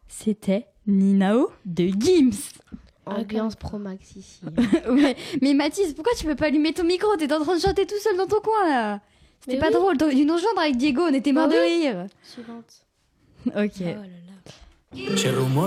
C'était Ninao de Gims. Ambiance Pro Max ici. Ouais. Mais Mathis, pourquoi tu peux pas allumer ton micro? T'es en train de chanter tout seul dans ton coin là. C'était Mais pas oui. drôle. T'aurais dû nous rejoindre avec Diego, on était morts de rire. Suivante. Ok. Oh là là. C'è rumore